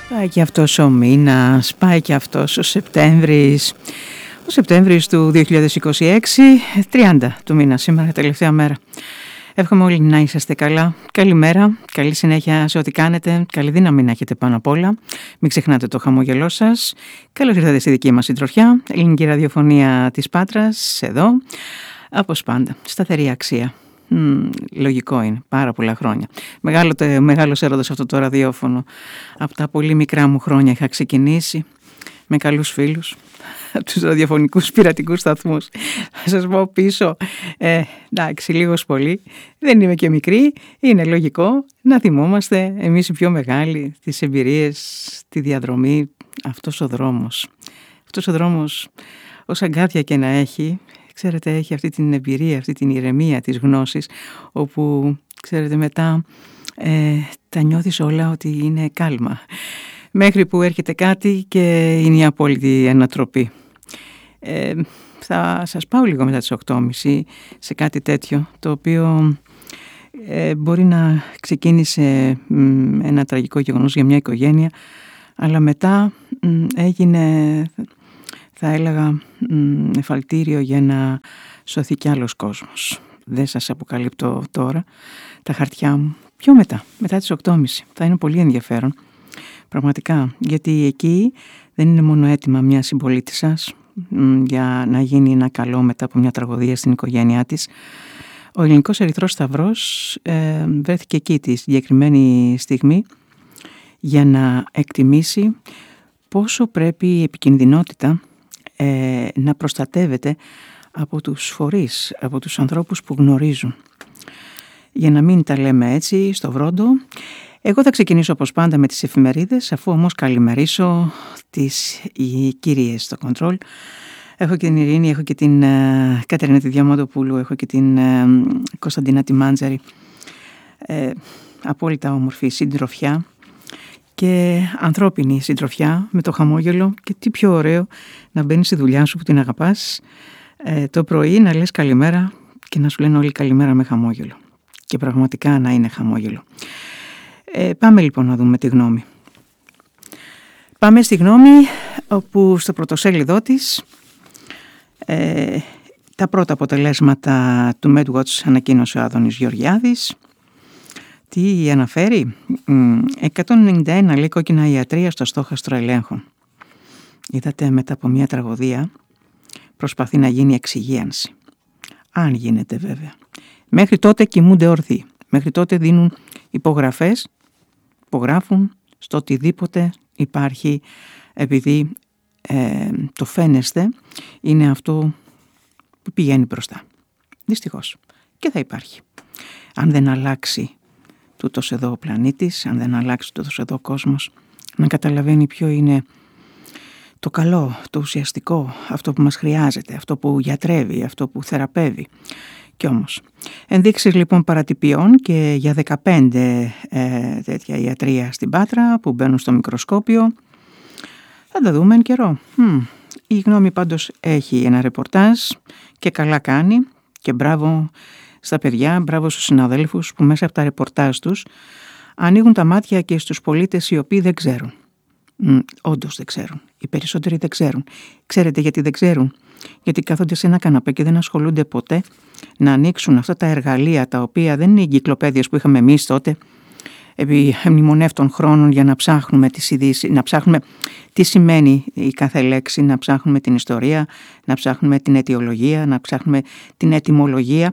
Πάει και αυτός ο μήνας, πάει και αυτός ο Σεπτέμβρης. Ο Σεπτέμβρης του 2026, 30 του μήνα, σήμερα τελευταία μέρα. Εύχομαι όλοι να είσαστε καλά. Καλημέρα, καλή συνέχεια σε ό,τι κάνετε. Καλή δύναμη να έχετε πάνω απ' όλα. Μην ξεχνάτε το χαμόγελό σας. Καλώς ήρθατε στη δική μας συντροφιά. Ελληνική ραδιοφωνία της Πάτρας, εδώ. Όπως πάντα, σταθερή αξία. Λογικό είναι, πάρα πολλά χρόνια. Μεγάλος έρωτας αυτό το ραδιόφωνο. Από τα πολύ μικρά μου χρόνια είχα ξεκινήσει με καλούς φίλους από τους ραδιοφωνικούς πειρατικούς σταθμούς. Θα σας πω πίσω, εντάξει, λίγος πολύ, δεν είμαι και μικρή, είναι λογικό να θυμόμαστε εμείς οι πιο μεγάλοι τις εμπειρίες, τη διαδρομή, αυτός ο δρόμος, ως αγκάθια και να έχει, ξέρετε, έχει αυτή την εμπειρία, αυτή την ηρεμία της γνώσης, όπου, ξέρετε, μετά τα νιώθεις όλα ότι είναι κάλμα. Μέχρι που έρχεται κάτι και είναι η απόλυτη ανατροπή. Θα σας πάω λίγο μετά τις 8.30 σε κάτι τέτοιο, το οποίο μπορεί να ξεκίνησε ένα τραγικό γεγονός για μια οικογένεια, αλλά μετά έγινε, θα έλεγα, εφαλτήριο για να σωθεί κι άλλος κόσμος. Δεν σας αποκαλύπτω τώρα τα χαρτιά μου. Πιο μετά τις 8.30 θα είναι πολύ ενδιαφέρον. Πραγματικά, γιατί εκεί δεν είναι μόνο έτοιμα μια συμπολίτη σας για να γίνει ένα καλό μετά από μια τραγωδία στην οικογένειά της. Ο Ελληνικός Ερυθρός Σταυρός βρέθηκε εκεί τη συγκεκριμένη στιγμή για να εκτιμήσει πόσο πρέπει η επικινδυνότητα να προστατεύεται από τους φορείς, από τους ανθρώπους που γνωρίζουν. Για να μην τα λέμε έτσι στο βρόντο, εγώ θα ξεκινήσω όπως πάντα με τις εφημερίδες, αφού όμως καλημερίσω τις κυρίες στο κοντρόλ. Έχω και την Ειρήνη, έχω και την Κατερίνα τη Διαμαντοπούλου, έχω και την Κωνσταντίνα τη Μάντζαρη. Απόλυτα όμορφη συντροφιά και ανθρώπινη συντροφιά με το χαμόγελο, και τι πιο ωραίο να μπαίνεις στη δουλειά σου που την αγαπάς το πρωί, να λες καλημέρα και να σου λένε όλοι καλημέρα με χαμόγελο, και πραγματικά να είναι χαμόγελο. Πάμε λοιπόν να δούμε τη γνώμη. Πάμε στη γνώμη, όπου στο πρωτοσέλιδό της τα πρώτα αποτελέσματα του MedWatch ανακοίνωσε ο Άδωνης Γεωργιάδης. Τι αναφέρει? 191 λέει κόκκινα ιατρεία στο στόχαστρο ελέγχων. Είδατε, μετά από μια τραγωδία προσπαθεί να γίνει εξυγίανση. Αν γίνεται βέβαια. Μέχρι τότε κοιμούνται όρθιοι. Μέχρι τότε δίνουν υπογραφές, υπογράφουν στο οτιδήποτε υπάρχει, επειδή το φαίνεστε είναι αυτό που πηγαίνει μπροστά. Δυστυχώς. Και θα υπάρχει. Αν δεν αλλάξει τούτος εδώ ο πλανήτης, αν δεν αλλάξει τούτος εδώ ο κόσμος, να καταλαβαίνει ποιο είναι το καλό, το ουσιαστικό, αυτό που μας χρειάζεται, αυτό που γιατρεύει, αυτό που θεραπεύει. Κι όμως, ενδείξεις λοιπόν παρατυπιών και για 15 τέτοια ιατρεία στην Πάτρα που μπαίνουν στο μικροσκόπιο. Θα τα δούμε εν καιρό. Η γνώμη πάντως έχει ένα ρεπορτάζ και καλά κάνει, και μπράβο στα παιδιά, μπράβο στους συναδέλφους που μέσα από τα ρεπορτάζ τους ανοίγουν τα μάτια και στους πολίτες οι οποίοι δεν ξέρουν. Όντως δεν ξέρουν. Οι περισσότεροι δεν ξέρουν. Ξέρετε γιατί δεν ξέρουν? Γιατί κάθονται σε ένα καναπέ και δεν ασχολούνται ποτέ να ανοίξουν αυτά τα εργαλεία, τα οποία δεν είναι οι εγκυκλοπαίδειες που είχαμε εμείς τότε επί μνημονεύτων χρόνων, για να ψάχνουμε τις ειδήσεις, να ψάχνουμε τι σημαίνει η κάθε λέξη, να ψάχνουμε την ιστορία, να ψάχνουμε την αιτιολογία, να ψάχνουμε την ετυμολογία.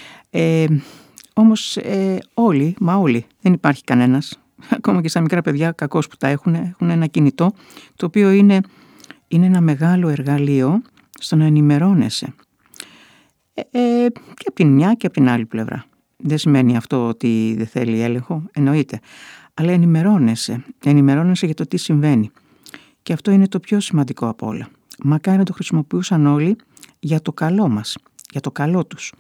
Όμως όλοι, δεν υπάρχει κανένας, ακόμα και στα μικρά παιδιά κακώς που τα έχουν ένα κινητό, το οποίο είναι ένα μεγάλο εργαλείο στο να ενημερώνεσαι. Και από την μια και από την άλλη πλευρά. Δεν σημαίνει αυτό ότι δεν θέλει έλεγχο, εννοείται. Αλλά ενημερώνεσαι για το τι συμβαίνει. Και αυτό είναι το πιο σημαντικό από όλα. Μακάρι να το χρησιμοποιούσαν όλοι για το καλό μας, για το καλό τους.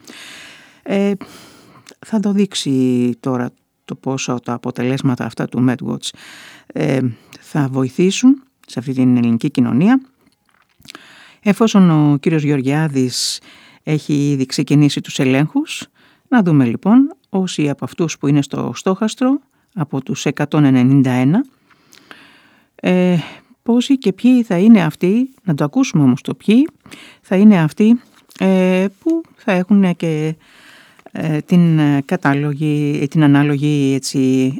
Θα το δείξει τώρα το πόσο τα αποτελέσματα αυτά του MedWatch θα βοηθήσουν σε αυτή την ελληνική κοινωνία. Εφόσον ο κύριος Γεωργιάδης έχει ήδη ξεκινήσει τους ελέγχους, να δούμε λοιπόν όσοι από αυτούς που είναι στο στόχαστρο, από τους 191, Πόσοι και ποιοι θα είναι αυτοί, να το ακούσουμε όμως το ποιοι, θα είναι αυτοί που θα έχουν και την κατάλογη, την ανάλογη έτσι,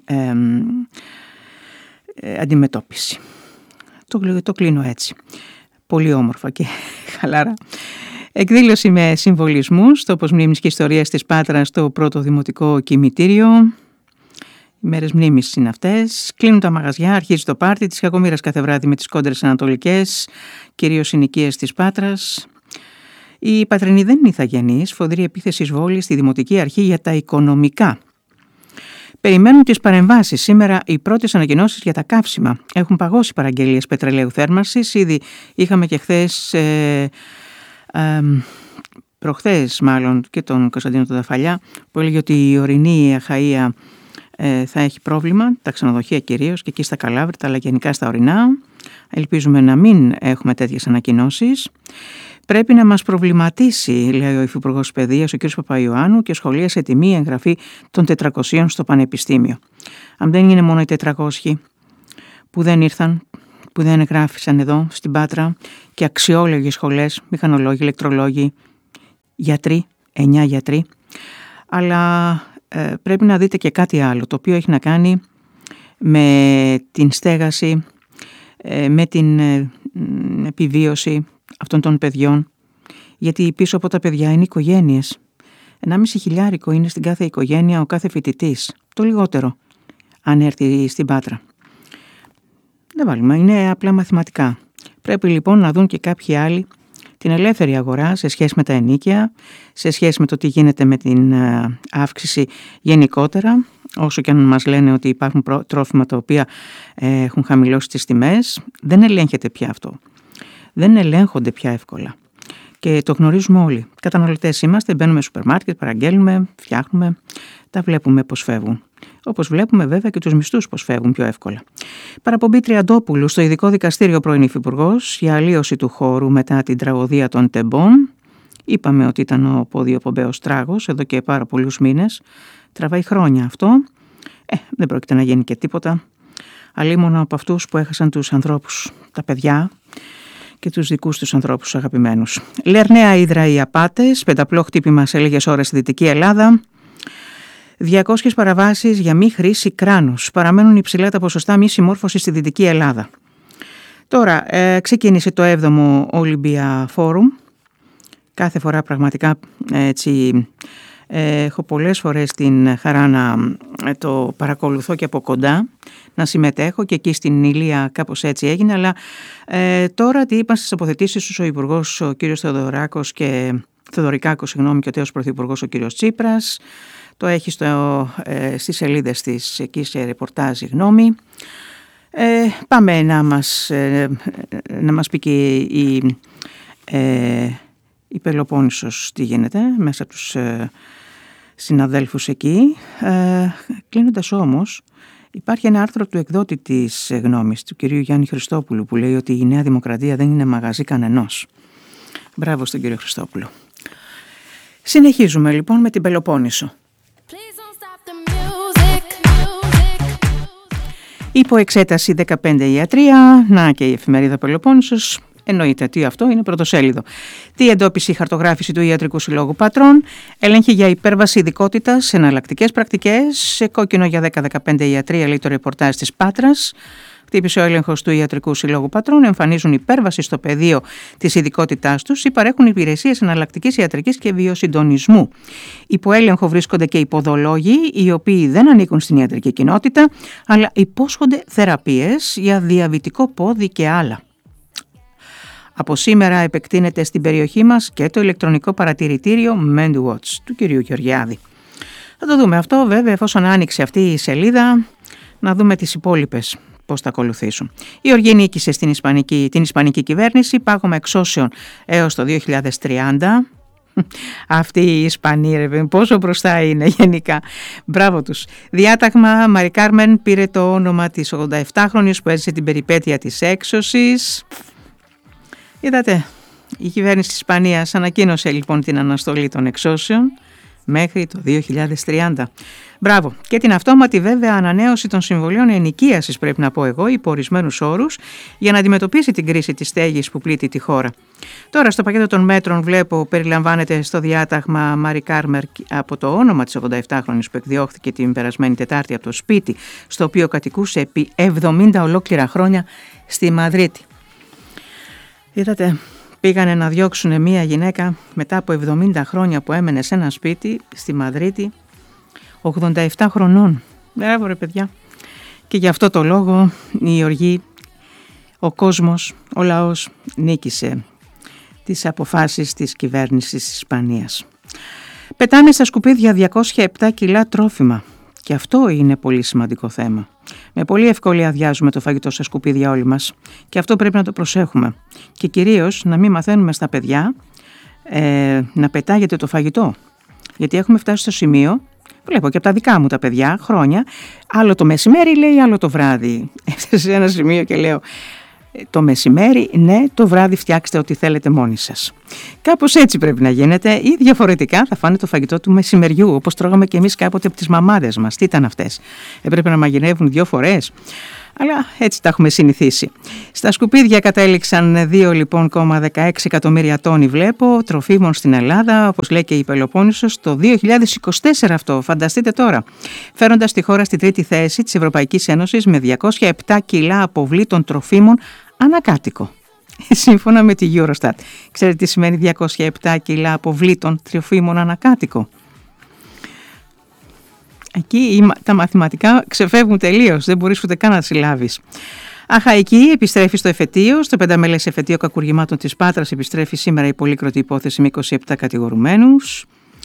αντιμετώπιση. Το κλείνω έτσι. Πολύ όμορφα και χαλάρα. Εκδήλωση με συμβολισμούς, τόπος μνήμης και ιστορίας της Πάτρας στο πρώτο δημοτικό κημητήριο. Οι μέρες μνήμης είναι αυτές. Κλείνουν τα μαγαζιά, αρχίζει το πάρτι της Κακομοίρας κάθε βράδυ με τις κόντρες ανατολικές, κυρίως συνοικίες της Πάτρας. Οι Πατρινοί δεν είναι ηθαγενείς, φοδρή επίθεση εισβόλη στη Δημοτική Αρχή για τα οικονομικά. Περιμένουν τις παρεμβάσεις. Σήμερα οι πρώτες ανακοινώσεις για τα καύσιμα. Έχουν παγώσει παραγγελίες πετρελαίου θέρμανσης. Ήδη είχαμε και προχθές μάλλον και τον Κωνσταντίνο τον Δαφαλιά που έλεγε ότι η ορεινή Αχαΐα θα έχει πρόβλημα, τα ξενοδοχεία κυρίως και εκεί στα Καλάβρητα αλλά γενικά στα ορεινά. Ελπίζουμε να μην έχουμε τέτοιες ανακοινώσεις. Πρέπει να μας προβληματίσει, λέει ο Υφυπουργός Παιδείας, ο κ. Παπαϊωάννου, και σχολίασε τιμή εγγραφή των 400 στο Πανεπιστήμιο. Αν δεν είναι μόνο οι 400 που δεν ήρθαν, που δεν εγγράφησαν εδώ στην Πάτρα, και αξιόλογοι σχολές, μηχανολόγοι, ηλεκτρολόγοι, γιατροί, 9 γιατροί, αλλά πρέπει να δείτε και κάτι άλλο, το οποίο έχει να κάνει με την στέγαση, με την επιβίωση αυτών των παιδιών, γιατί πίσω από τα παιδιά είναι οικογένειες. 1.500 είναι στην κάθε οικογένεια ο κάθε φοιτητής, το λιγότερο, αν έρθει στην Πάτρα. Δεν βάλουμε, είναι απλά μαθηματικά. Πρέπει λοιπόν να δουν και κάποιοι άλλοι την ελεύθερη αγορά σε σχέση με τα ενοίκια, σε σχέση με το τι γίνεται με την αύξηση γενικότερα, όσο και αν μας λένε ότι υπάρχουν τρόφιμα τα οποία έχουν χαμηλώσει τις τιμές, δεν ελέγχεται πια αυτό. Δεν ελέγχονται πια εύκολα. Και το γνωρίζουμε όλοι. Καταναλωτές είμαστε, μπαίνουμε στο σούπερ μάρκετ, παραγγέλνουμε, φτιάχνουμε, τα βλέπουμε πώς φεύγουν. Όπως βλέπουμε βέβαια και τους μισθούς πώς φεύγουν πιο εύκολα. Παραπομπή Τριαντόπουλου στο Ειδικό Δικαστήριο, πρώην Υφυπουργός, για αλλίωση του χώρου μετά την τραγωδία των Τεμπών. Είπαμε ότι ήταν ο ποδιοπομπαίος τράγος εδώ και πάρα πολλούς μήνες. Τραβάει χρόνια αυτό. Δεν πρόκειται να γίνει και τίποτα. Αλλήμωνο από αυτούς που έχασαν τους ανθρώπους, τα παιδιά και τους δικούς τους ανθρώπους αγαπημένους. Λερναία Ύδρα οι απάτες, πενταπλό χτύπημα σε λίγες ώρες στη Δυτική Ελλάδα. 200 παραβάσεις για μη χρήση κράνους. Παραμένουν υψηλά τα ποσοστά μη συμμόρφωση στη Δυτική Ελλάδα. Τώρα ξεκίνησε το 7ο Olympia Forum. Κάθε φορά πραγματικά έτσι έχω πολλές φορές την χαρά να το παρακολουθώ και από κοντά, να συμμετέχω, και εκεί στην Ηλία κάπως έτσι έγινε, αλλά τώρα τι είπαν στις αποθετήσεις τους ο Υπουργός ο κ. Θεοδωρικάκος και ο τέος Πρωθυπουργός ο κ. Τσίπρας. Το έχει στις σελίδες της εκεί σε ρεπορτάζ η γνώμη. Πάμε να μας πει και η Πελοπόννησος τι γίνεται μέσα από τους συναδέλφους εκεί. Κλείνοντας όμως, υπάρχει ένα άρθρο του εκδότη της γνώμης, του κυρίου Γιάννη Χριστόπουλου, που λέει ότι η Νέα Δημοκρατία δεν είναι μαγαζί κανενός. Μπράβο στον κύριο Χριστόπουλο. Συνεχίζουμε λοιπόν με την Πελοπόννησο. Υπό εξέταση 15 ιατρία, να και η εφημερίδα Πελοπόννησος. Εννοείται τι αυτό είναι πρωτοσέλιδο. Τι εντόπισε η χαρτογράφηση του Ιατρικού Συλλόγου Πατρών, έλεγχη για υπέρβαση ειδικότητας σε εναλλακτικές πρακτικές, σε κόκκινο για 10-15 ιατρία, λέει το ρεπορτάζ της Πάτρας. Χτύπησε ο έλεγχος του Ιατρικού Συλλόγου Πατρών, εμφανίζουν υπέρβαση στο πεδίο της ειδικότητάς τους ή παρέχουν υπηρεσίες εναλλακτικής ιατρικής και βιοσυντονισμού. Υπό έλεγχο βρίσκονται και υποδολόγοι, οι οποίοι δεν ανήκουν στην ιατρική κοινότητα, αλλά υπόσχονται θεραπείες για διαβητικό πόδι και άλλα. Από σήμερα επεκτείνεται στην περιοχή μας και το ηλεκτρονικό παρατηρητήριο MendWatch του κυρίου Γεωργιάδη. Θα το δούμε αυτό βέβαια εφόσον άνοιξε αυτή η σελίδα, να δούμε τις υπόλοιπες πώς θα ακολουθήσουν. Η Οργή νίκησε την Ισπανική κυβέρνηση, πάγωμα εξώσεων έως το 2030. Αυτοί οι Ισπανοί, πόσο μπροστά είναι γενικά. Μπράβο τους. Διάταγμα, Μαρι Κάρμεν πήρε το όνομα της 87χρονης που έζησε την περιπέτεια της έξωσης. Είδατε, η κυβέρνηση της Ισπανίας ανακοίνωσε λοιπόν την αναστολή των εξώσεων μέχρι το 2030. Μπράβο. Και την αυτόματη βέβαια ανανέωση των συμβολίων ενοικίασης, πρέπει να πω εγώ, υπό ορισμένους όρους, για να αντιμετωπίσει την κρίση της στέγης που πλήττει τη χώρα. Τώρα στο πακέτο των μέτρων βλέπω περιλαμβάνεται στο διάταγμα Μάρι Κάρμερ από το όνομα της 87χρονης που εκδιώχθηκε την περασμένη Τετάρτη από το σπίτι στο οποίο κατοικούσε επί 70 ολόκληρα χρόνια στη Μαδρίτη. Είδατε, πήγανε να διώξουν μία γυναίκα μετά από 70 χρόνια που έμενε σε ένα σπίτι στη Μαδρίτη, 87 χρονών. Μπράβο ρε παιδιά. Και γι' αυτό το λόγο η οργή, ο κόσμος, ο λαός νίκησε τις αποφάσεις της κυβέρνησης της Ισπανίας. Πετάμε στα σκουπίδια 207 κιλά τρόφιμα. Και αυτό είναι πολύ σημαντικό θέμα. Με πολύ ευκολία αδειάζουμε το φαγητό στα σκουπίδια όλοι μας. Και αυτό πρέπει να το προσέχουμε. Και κυρίως να μην μαθαίνουμε στα παιδιά να πετάγεται το φαγητό. Γιατί έχουμε φτάσει στο σημείο, βλέπω και από τα δικά μου τα παιδιά χρόνια, άλλο το μεσημέρι λέει, άλλο το βράδυ. Έφτασε σε ένα σημείο και λέω, το μεσημέρι ναι, το βράδυ φτιάξτε ό,τι θέλετε μόνοι σας. Κάπως έτσι πρέπει να γίνεται ή διαφορετικά θα φάνε το φαγητό του μεσημεριού, όπως τρώγαμε και εμείς κάποτε από τις μαμάδες μας. Τι ήταν αυτές? Έπρεπε να μαγειρεύουν 2 φορές. Αλλά έτσι τα έχουμε συνηθίσει. Στα σκουπίδια κατέληξαν 2,16 εκατομμύρια τόνοι βλέπω τροφίμων στην Ελλάδα, όπως λέει και η Πελοπόννησος, το 2024 αυτό, φανταστείτε τώρα. Φέροντας τη χώρα στη τρίτη θέση της Ευρωπαϊκής Ένωσης με 207 κιλά αποβλήτων τροφίμων ανακάτοικο. Σύμφωνα με τη Eurostat. Ξέρετε τι σημαίνει 207 κιλά αποβλήτων τροφίμων ανακάτοικο? Εκεί τα μαθηματικά ξεφεύγουν τελείως, δεν μπορείς ούτε καν να συλλάβεις. Αχαϊκή επιστρέφει στο εφετείο, στο 5μελές εφετείο κακουργημάτων της Πάτρας επιστρέφει σήμερα η πολύκροτη υπόθεση με 27 κατηγορουμένους.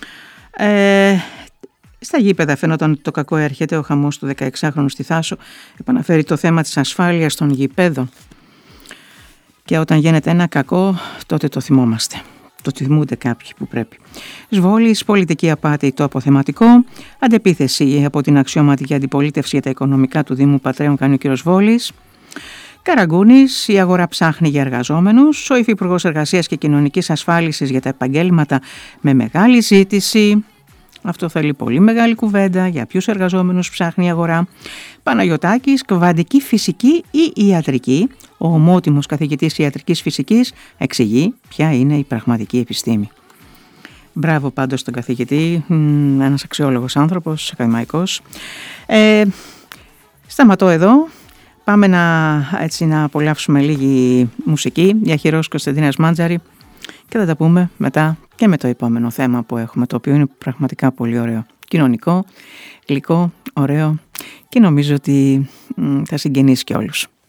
Στα γήπεδα φαινόταν ότι το κακό έρχεται, ο χαμός του 16χρονου στη Θάσο επαναφέρει το θέμα της ασφάλειας των γηπέδων. Και όταν γίνεται ένα κακό, τότε το θυμόμαστε. Το θυμούνται κάποιοι που πρέπει. Σβόλης, πολιτική απάτη, το αποθεματικό. Αντεπίθεση από την αξιωματική αντιπολίτευση για τα οικονομικά του Δήμου Πατρέων κάνει ο κ. Βόλης. Καραγκούνης, η αγορά ψάχνει για εργαζόμενους. Ο Υφυπουργός Εργασίας και Κοινωνικής Ασφάλισης για τα επαγγέλματα με μεγάλη ζήτηση. Αυτό θέλει πολύ μεγάλη κουβέντα. Για ποιους εργαζόμενους ψάχνει η αγορά? Παναγιωτάκης, κβαντική φυσική ή ιατρική. Ο ομότιμος καθηγητής ιατρικής φυσικής εξηγεί ποια είναι η πραγματική επιστήμη. Μπράβο πάντως στον καθηγητή, ένας αξιόλογος άνθρωπος, ακαδημαϊκός. Σταματώ εδώ. Πάμε να απολαύσουμε λίγη μουσική. Διαχειρός Κωνσταντίνας Μάντζαρη. Και θα τα πούμε μετά και με το επόμενο θέμα που έχουμε, το οποίο είναι πραγματικά πολύ ωραίο. Κοινωνικό, γλυκό, ωραίο και νομίζω ότι θα συγγενήσει και όλους.